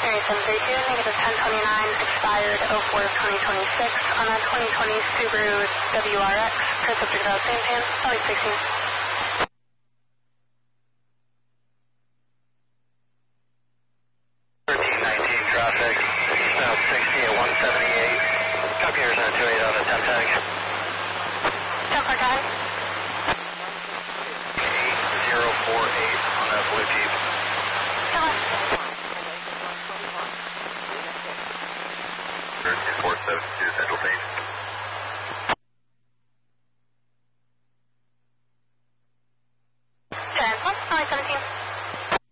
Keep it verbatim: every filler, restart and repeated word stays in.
Area seven three two, negative ten twenty-nine, expired oh four of twenty twenty-six on a twenty twenty Subaru W R X, for subject about Santan, L eight sixteen. thirteen nineteen traffic, south sixty at one seventy-eight. Copy here, zero two eight on the temp tag. Temp tag. zero four eight on that blue Jeep. thirteen four seven two Central Page.